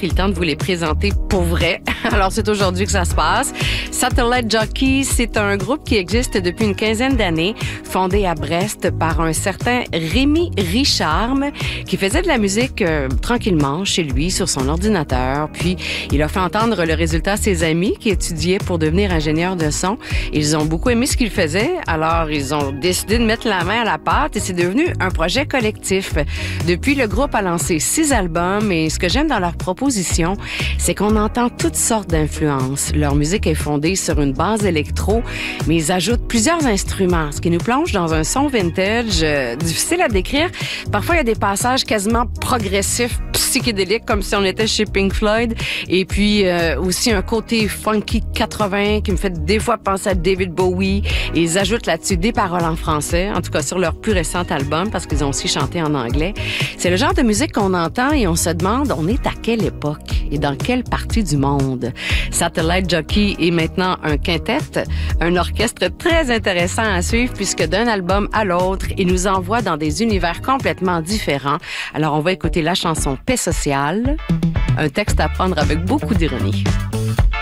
pris le temps de vous les présenter pour vrai. Alors, c'est aujourd'hui que ça se passe. Satellite Jockey, c'est un groupe qui existe depuis une quinzaine d'années, fondé à Brest par un certain Rémi Richarme, qui faisait de la musique tranquillement chez lui, sur son ordinateur. Puis, il a fait entendre le résultat à ses amis qui étudiaient pour devenir ingénieurs de son. Ils ont beaucoup aimé ce qu'il faisait, alors ils ont décidé de mettre la main à la pâte et c'est devenu un projet collectif. Depuis, le groupe a lancé 6 albums et ce que j'aime dans leur proposition, c'est qu'on entend toutes sortes d'influences. Leur musique est fondée sur une base électro, mais ils ajoutent plusieurs instruments, ce qui nous plonge dans un son vintage difficile à décrire. Parfois, il y a des passages quasiment progressifs, psychédéliques, comme si on était chez Pink Floyd. Et puis, aussi un côté funky 80 qui me fait des fois penser à David Bowie. Et ils ajoutent là-dessus des paroles en français, en tout cas sur leur plus récent album, parce qu'ils ont aussi chanté en anglais. C'est le genre de musique qu'on entend et on se demande, on est à quelle époque et dans quelle partie du monde? Satellite Jockey est maintenant un quintet, un orchestre très intéressant à suivre puisque d'un album à l'autre, il nous envoie dans des univers complètement différents. Alors, on va écouter la chanson Paix sociale, un texte à prendre avec beaucoup d'ironie.